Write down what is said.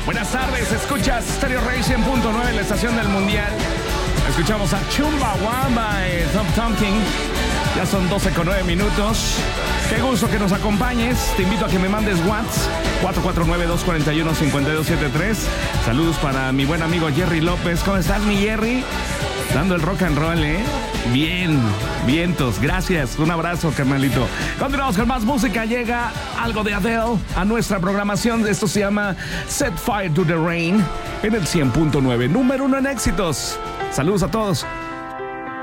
Buenas tardes, escuchas Stereo Rey 100.9, la estación del Mundial. Escuchamos a Chumbawamba y Tom Tonkin. Ya son 12:09. Qué gusto que nos acompañes. Te invito a que me mandes WhatsApp 449-241-5273. Saludos para mi buen amigo Jerry López. ¿Cómo estás, mi Jerry? Dando el rock and roll, ¿eh? Bien, vientos, gracias. Un abrazo, carnalito. Continuamos con más música. Llega algo de Adele a nuestra programación. Esto se llama Set Fire to the Rain en el 100.9. Número 1 en éxitos. Saludos a todos.